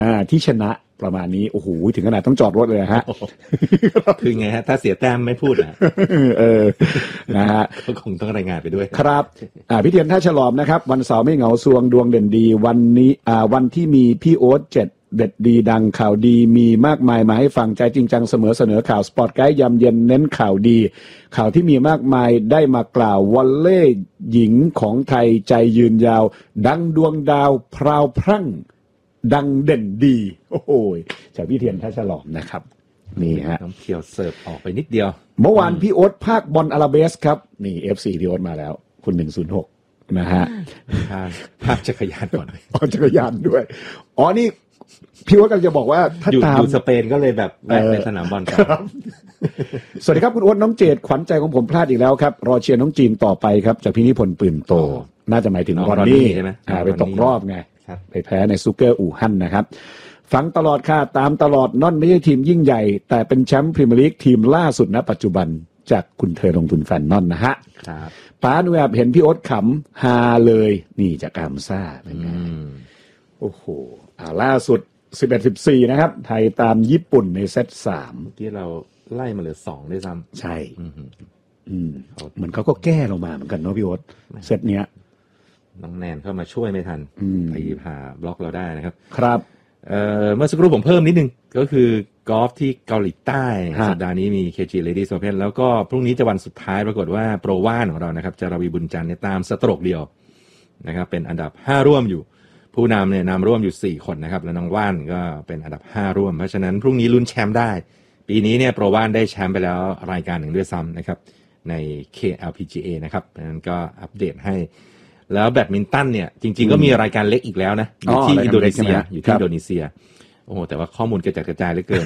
ที่ชนะประมาณนี้โอ้โหถึงขนาดต้องจอดรถเลยฮะคือไงฮะถ้าเสียแต้มไม่พูดอ่ะนะฮะก็คงต้องรายงานไปด้วยครับพี่เทียนท่าฉลอมนะครับวันเสาร์ไม่เหงาซวงดวงเด่นดีวันนี้วันที่มีพี่โอ๊ต7เด็ดดีดังข่าวดีมีมากมายมาให้ฟังใจจริงจังเสมอเสนอข่าวสปอร์ตไกด์ยามเย็นเน้นข่าวดีข่าวที่มีมากมายได้มากล่าววอลเล่หญิงของไทยใจยืนยาวดังดวงดาวพราวพรั่งดังเด่นดีโอ้โหจากพี่เทียนท่าฉลอมนะครับนี่ฮะน้ำเขียวเสิร์ฟออกไปนิดเดียวเมื่อวานพี่โอ๊ตภาคบอลอาราเบสครับนี่ FC พี่โอ๊ตมาแล้วคุณ106นะฮะภาคจักรยานก่อนเลยจักรยานด้วยนี่พี่โอ๊ตกำลังจะบอกว่าถ้าตามอยู่สเปนก็เลยแบบแวะไปสนามบอลครับสวัสดีครับคุณโอ๊ตน้องเจดขวัญใจของผมพลาดอีกแล้วครับรอเชียร์น้องจีนต่อไปครับจากพี่นิพนธ์ปืนโตน่าจะหมายถึงรอนนี่ใช่ไหมไปตกรอบไงไปแพ้ในซูเกอร์อู่ฮั่นนะครับฟังตลอดค่ะตามตลอดนอนไม่ใช่ทีมยิ่งใหญ่แต่เป็นแชมป์พรีเมียร์ลีกทีมล่าสุดณปัจจุบันจากคุณเธอลงทุนแฟนนอนนะฮะป้าหนูแอบเห็นพี่โอ๊ตขำฮาเลยนี่จากอามซ่าเป็นไงโอ้โหล่าสุด11-14นะครับไทยตามญี่ปุ่นในเซต3 เมื่อกี้เราไล่มาเหลือ2ด้วยซ้ำใช่เหมือนเขาก็แก้ลงมาเหมือนกันเนาะพี่โอ๊ตเซตเนี้ยน้องแนนเข้ามาช่วยไม่ทันไปผ่าบล็อกเราได้นะครับครับเมื่อสักครู่ผมเพิ่มนิดนึงก็คือกอล์ฟที่เกาหลีใต้สัปดาห์นี้มี KG Ladies Open แล้วก็พรุ่งนี้จะวันสุดท้ายปรากฏว่าโปรว่านของเรานะครับจารวีบุญจันทร์เนี่ยตามสโตรกเดียวนะครับเป็นอันดับ5ร่วมอยู่ผู้นำเนี่ยนำร่วมอยู่4คนนะครับแล้วน้องว่านก็เป็นอันดับ5ร่วมเพราะฉะนั้นพรุ่งนี้ลุ้นแชมป์ได้ปีนี้เนี่ยโปรว่านได้แชมป์ไปแล้วรายการหนึ่งด้วยซ้ำนะครับใน KLPGA นะครับเพราะฉะนั้นก็อัปเดตให้แล้วแบดมินตันเนี่ยจริงๆก็มีรายการเล็กอีกแล้วนะอยู่ที่อินโดนีเซียโอ้โหแต่ว่าข้อมูลกระจัดกระจายเหลือเกิน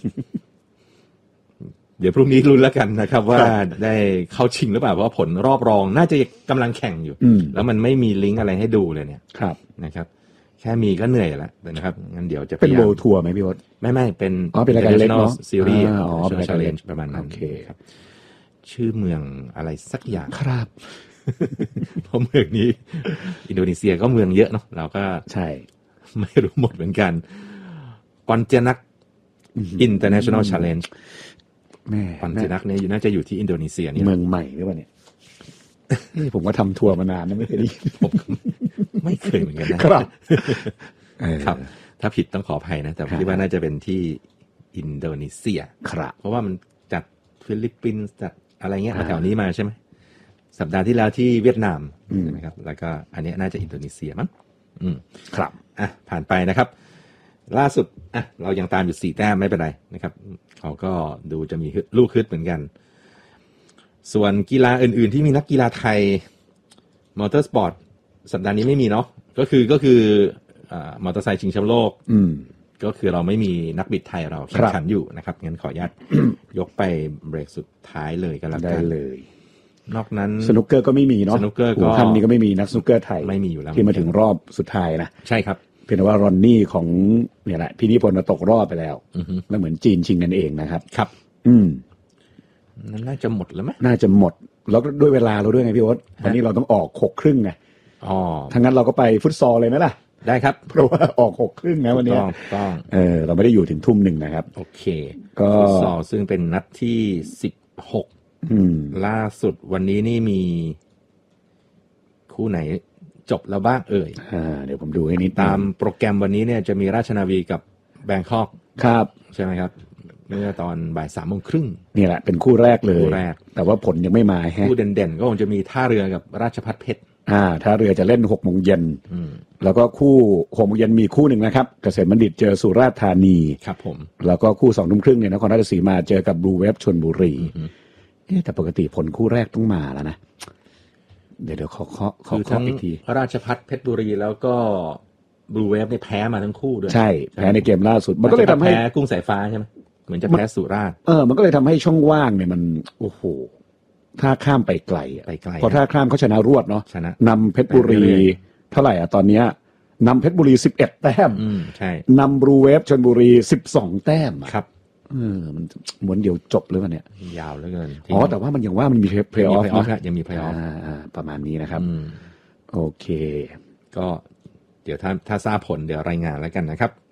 เดี๋ยวพรุ่งนี้ลุ้นแล้วกันนะครับว่าได้เข้าชิงหรือเปล่าเพราะว่าผลรอบรองน่าจะกำลังแข่งอยู่แล้วมันไม่มีลิงก์อะไรให้ดูเลยเนี่ยนะครับแค่มีก็เหนื่อยแล้วนะครับงั้นเดี๋ยวจะเป็นโบว์ทัวร์ไหมพี่วศไม่เป็นรายการเล็กเนาะซีรีส์เป็นรายการเล็กประมาณนั้นโอเคครับชื่อเมืองอะไรสักอย่างครับเพราะเมืองนี้อินโดนีเซียก็เมืองเยอะเนาะเราก็ใช่ไม่รู้หมดเหมือนกันปอนเจนัก International Challenge ปอนเจนักเนี่ยน่าจะอยู่ที่อินโดนีเซียนี่เมืองใหม่หรือเปล่าเนี่ยผมก็ทำทัวร์มานานนะไม่เคยได้ผมไม่เคยเหมือนกันนะครับครับถ้าผิดต้องขออภัยนะแต่คิดว่าน่าจะเป็นที่อินโดนีเซียครับเพราะว่ามันจัดฟิลิปปินส์จัดอะไรเงี้ยแถวนี้มาใช่ไหมสัปดาห์ที่แล้วที่เวียดนามใช่ไหมครับแล้วก็อันนี้น่าจะอินโดนีเซียมั้งครับผ่านไปนะครับล่าสุดเรายังตามอยู่4แต้มไม่เป็นไรนะครับเขาก็ดูจะมีลูกฮึดเหมือนกันส่วนกีฬาอื่นๆที่มีนักกีฬาไทยมอเตอร์สปอร์ตสัปดาห์นี้ไม่มีเนาะก็คือมอเตอร์ไซค์ชิงแชมป์โลกก็คือเราไม่มีนักบิดไทยเราแข่งขันอยู่นะครับงั้นขออนุญาต ยกไปเบรกสุดท้ายเลยกันแล้วกันได้เลยนอกนั้นสนุกเกอร์ก็ไม่มีเนาะสนุกเกอร์ก็ท่านนี้ก็ไม่มีนักสนุกเกอร์ไทยไม่มีอยู่แล้วที่มาถึงรอบสุดท้ายนะใช่ครับเพียงแต่ว่ารอนนี่ของเนี่ยแหละพี่นิพนธ์ตกรอบไปแล้วแล้วเหมือนจีนชิงกันเองนะครับครับนั่นน่าจะหมดแล้วไหมน่าจะหมดแล้วด้วยเวลาเราด้วยไงพี่โอ๊ตวันนี้เราต้องออก6:30ไงทั้งนั้นเราก็ไปฟุตซอลเลยไหมล่ะได้ครับเพราะว่าออก6:30นะวันนี้ต้องเราไม่ได้อยู่ถึง 19:00 นนะครับโอเคก็ฟุตซอลซึ่งเป็นนัดที่16ล่าสุดวันนี้นี่มีคู่ไหนจบแล้วบ้างเดี๋ยวผมดูให้นิดตามโปรแกรมวันนี้เนี่ยจะมีราชนาวีกับแบงคอกครับใช่ไหมครับเมื่อตอนบ่าย 3:30 น. นี่แหละเป็นคู่แรกเลยแต่ว่าผลยังไม่มาคู่เด่นๆก็คงจะมีท่าเรือกับราชภัฏเพชรท่าเรือจะเล่น 6:00 น.แล้วก็คู่ 6:00 น.มีคู่หนึ่งนะครับเกษตรบัณฑิตเจอสุราษฎร์ธานีครับผมแล้วก็คู่ 20:30 น.เนี่ยนครราชสีมาเจอกับบลูเวฟชลบุรีแต่ปกติผลคู่แรกต้องมาแล้วนะเดี๋ยวขออีกทีราชภัฏเพชรบุรีแล้วก็บลูเวฟเนี่ยแพ้มาทั้งคู่ด้วยใช่แพ้ในเกมล่าสุดมันก็เลยทำให้แพ้กุ้งสายฟ้าใช่ไหมเหมือนจะแพ้สุราษฎร์มันก็เลยทำให้ช่องว่างเนี่ยมันโอ้โหถ้าข้ามไปไกลเพราะถ้าข้ามเขาชนะรวดเนาะนำเพชรบุรีเท่าไหร่ตอนนี้นำเพชรบุรี11 แต้มใช่นำบลูเวฟชลบุรี12 แต้มครับมันม้วนเดียวจบเลยวันเนี้ยยาวเหลือเกินแต่ว่ามันยังว่ามันมีเพลย์ออฟนะยังมีเพลย์ออฟประมาณนี้นะครับโอเคก็เดี๋ยวถ้าทราบผลเดี๋ยวรายงานแล้วกันนะครับ